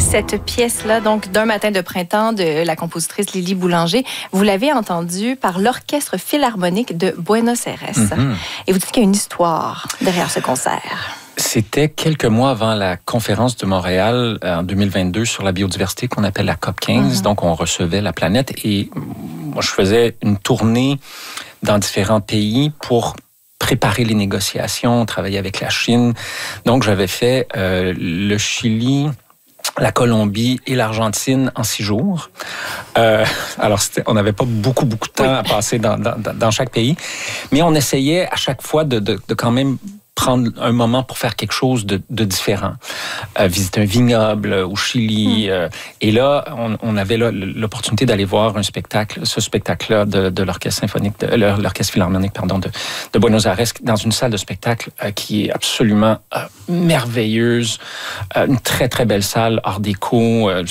cette pièce-là, donc d'un matin de printemps de la compositrice Lily Boulanger, vous l'avez entendue par l'Orchestre Philharmonique de Buenos Aires. Mm-hmm. Et vous dites qu'il y a une histoire derrière ce concert. C'était quelques mois avant la conférence de Montréal en 2022 sur la biodiversité qu'on appelle la COP15. Donc, on recevait la planète et moi, je faisais une tournée dans différents pays pour préparer les négociations, travailler avec la Chine. Donc, j'avais fait le Chili, la Colombie et l'Argentine en 6 jours. Alors, on n'avait pas beaucoup de temps à passer dans chaque pays, mais on essayait à chaque fois de quand même prendre un moment pour faire quelque chose de différent. Visiter un vignoble au Chili. Et là, on avait l'opportunité d'aller voir ce spectacle-là de l'Orchestre symphonique, l'Orchestre Philharmonique, de Buenos Aires, dans une salle de spectacle qui est absolument merveilleuse. Une très, très belle salle, art déco.